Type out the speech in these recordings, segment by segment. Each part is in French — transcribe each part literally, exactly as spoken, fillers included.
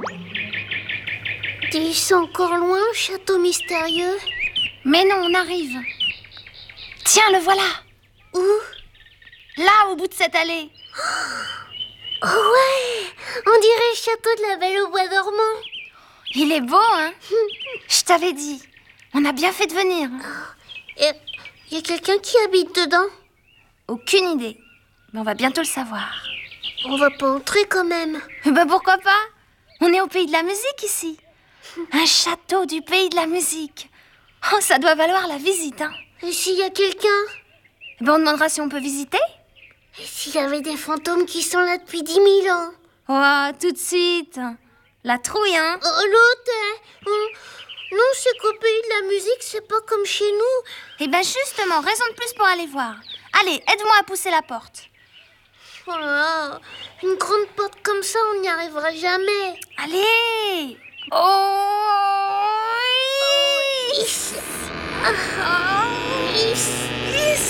Dis, c'est encore loin, le château mystérieux? Mais non, on arrive. Tiens, le voilà. Où? Là, au bout de cette allée. Oh ouais, on dirait le château de la Belle au bois dormant. Il est beau, hein? Je t'avais dit, on a bien fait de venir. Et y a quelqu'un qui habite dedans? Aucune idée, mais on va bientôt le savoir. On va pas entrer quand même. Bah pourquoi pas? On est au pays de la musique ici. Un château du pays de la musique. Oh, ça doit valoir la visite, hein? Et s'il y a quelqu'un? Ben on demandera si on peut visiter. Et s'il y avait des fantômes qui sont là depuis dix mille ans? Oh, tout de suite. La trouille, hein? Oh, l'autre, hein? On... Non, c'est qu'au pays de la musique, c'est pas comme chez nous. Eh ben justement, raison de plus pour aller voir. Allez, aide-moi à pousser la porte. Oh là là, une grande porte comme ça, on n'y arrivera jamais. Allez! Oh! Oh, is. Ah, is. Is.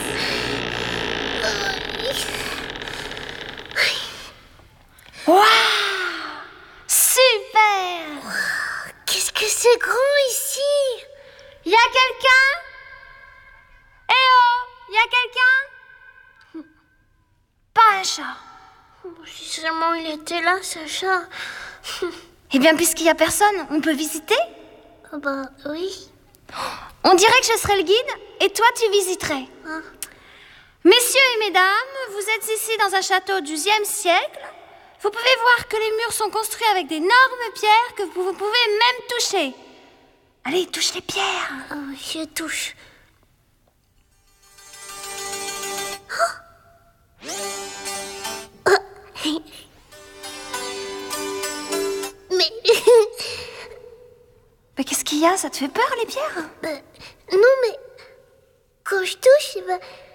Oh, is. Waouh! Super! Qu'est-ce que c'est grand ici? Y a quelqu'un? Eh oh! Y a quelqu'un? Pas un chat. Si seulement il était là, Sacha. Eh bien, puisqu'il y a personne, on peut visiter? Ah bah oui. On dirait que je serais le guide et toi tu visiterais. Hein? Messieurs et mesdames, vous êtes ici dans un château du douzième siècle. Vous pouvez voir que les murs sont construits avec d'énormes pierres que vous pouvez même toucher. Allez, touche les pierres. Oh, je touche. Mais... Mais qu'est-ce qu'il y a? Ça te fait peur les pierres? bah, non mais... Quand je touche, bah,